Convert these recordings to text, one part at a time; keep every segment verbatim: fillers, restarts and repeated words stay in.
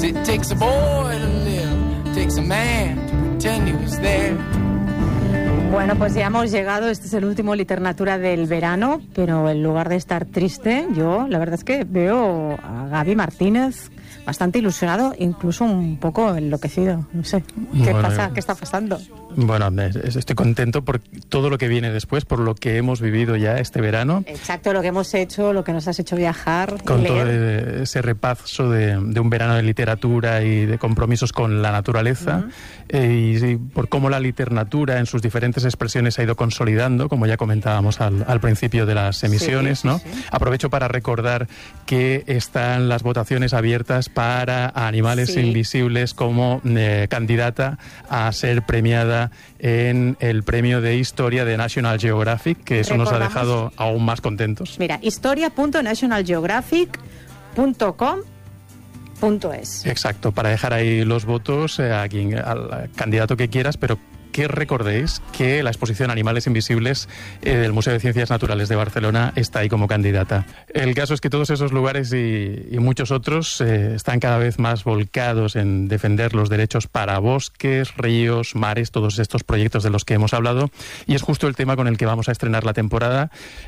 It takes a boy to live, it takes a man to pretend he was there. Bueno, pues ya hemos llegado, este es el último Literatura del verano, pero en lugar de estar triste, yo la verdad es que veo a Gaby Martínez bastante ilusionado, incluso un poco enloquecido. No sé, ¿qué bueno, pasa? ¿Qué está pasando? Bueno, estoy contento por todo lo que viene después, por lo que hemos vivido ya este verano. Exacto, lo que hemos hecho, lo que nos has hecho viajar, con leer. todo ese repaso de, de un verano de literatura y de compromisos con la naturaleza, uh-huh. eh, y, y por cómo la literatura en sus diferentes expresiones se ha ido consolidando, como ya comentábamos al, al principio de las emisiones, sí, ¿no? Sí. Aprovecho para recordar que están las votaciones abiertas para Animales sí. Invisibles como eh, candidata a ser premiada en el premio de historia de National Geographic, que eso nos ha dejado aún más contentos. Mira, historia punto national geographic punto com punto es. Exacto, para dejar ahí los votos eh, a quien, al candidato que quieras, pero que recordéis que la exposición Animales Invisibles eh, del Museo de Ciencias Naturales de Barcelona está ahí como candidata. El caso es que todos esos lugares y, y muchos otros eh, están cada vez más volcados en defender los derechos para bosques, ríos, mares, todos estos proyectos de los que hemos hablado, y es justo el tema con el que vamos a estrenar la temporada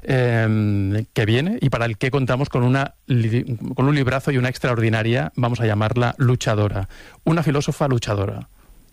eh, que viene y para el que contamos con, una, con un librazo y una extraordinaria, vamos a llamarla luchadora, una filósofa luchadora.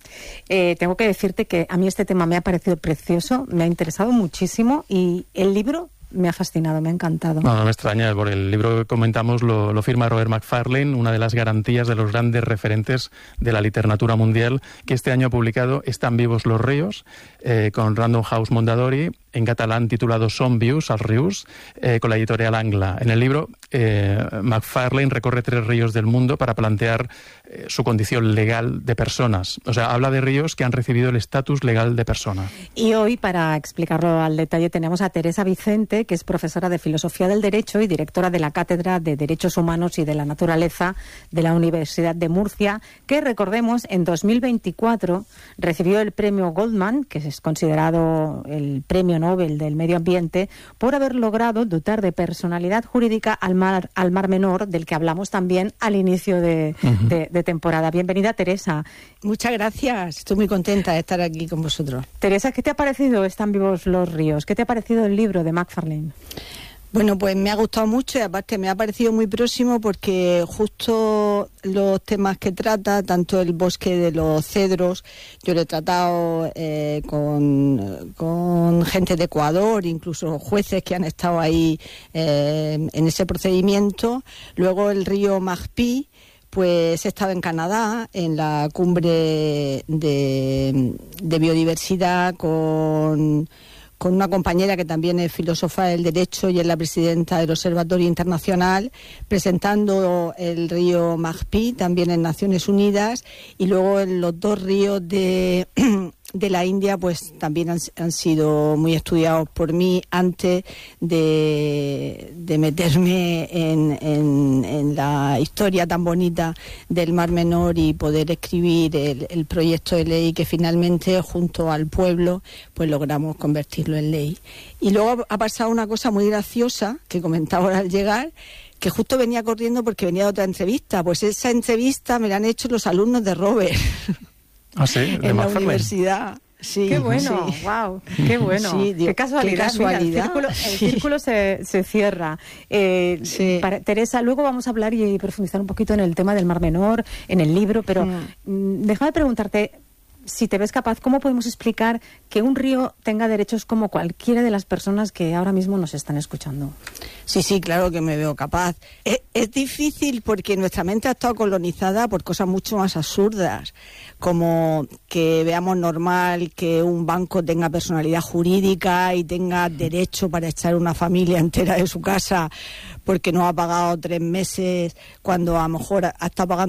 Eh, tengo que decirte que a mí este tema me ha parecido precioso, me ha interesado muchísimo y el libro me ha fascinado, me ha encantado. No, no me extraña, por el libro que comentamos lo, lo firma Robert Macfarlane, una de las garantías de los grandes referentes de la literatura mundial, que este año ha publicado Están vivos los ríos, eh, con Random House Mondadori, en catalán titulado Són vius els rius, eh, con la editorial Angla. En el libro, eh, Macfarlane recorre tres ríos del mundo para plantear eh, su condición legal de personas. O sea, habla de ríos que han recibido el estatus legal de persona. Y hoy, para explicarlo al detalle, tenemos a Teresa Vicente, que es profesora de Filosofía del Derecho y directora de la Cátedra de Derechos Humanos y de la Naturaleza de la Universidad de Murcia, que, recordemos, en dos mil veinticuatro recibió el premio Goldman, que es considerado el premio Nobel del Medio Ambiente, por haber logrado dotar de personalidad jurídica al mar, al mar Menor, del que hablamos también al inicio de, uh-huh. de, de temporada. Bienvenida, Teresa. Muchas gracias, estoy muy contenta de estar aquí con vosotros. Teresa, ¿qué te ha parecido Están vivos los ríos? ¿Qué te ha parecido el libro de Macfarlane? Bueno, pues me ha gustado mucho y aparte me ha parecido muy próximo porque justo los temas que trata, tanto el bosque de los cedros, yo lo he tratado eh, con, con gente de Ecuador, incluso jueces que han estado ahí eh, en ese procedimiento. Luego el río Magpie, pues he estado en Canadá, en la cumbre de, de biodiversidad con... con una compañera que también es filósofa del derecho y es la presidenta del Observatorio Internacional, presentando el río Magpie, también en Naciones Unidas, y luego en los dos ríos de, de la India, pues también han, han sido muy estudiados por mí antes de, de meterme en, en, en la historia tan bonita del Mar Menor y poder escribir el, el proyecto de ley que finalmente, junto al pueblo, pues logramos convertirlo en ley. Y luego ha pasado una cosa muy graciosa que comentaba ahora al llegar, que justo venía corriendo porque venía de otra entrevista. Pues esa entrevista me la han hecho los alumnos de Robert. ¿Ah, sí? ¿De en la Macfarlane? Universidad. Sí, qué bueno, sí. wow, qué bueno, sí, Dios, qué casualidad, qué casualidad. Mira, el círculo, el círculo se, se cierra. Eh, sí. para, Teresa, luego vamos a hablar y profundizar un poquito en el tema del Mar Menor, en el libro, pero mm. déjame preguntarte, si te ves capaz, ¿cómo podemos explicar que un río tenga derechos como cualquiera de las personas que ahora mismo nos están escuchando? Sí, sí, claro que me veo capaz. Es, es difícil porque nuestra mente ha estado colonizada por cosas mucho más absurdas, como que veamos normal que un banco tenga personalidad jurídica y tenga derecho para echar una familia entera de su casa porque no ha pagado tres meses cuando a lo mejor ha estado pagando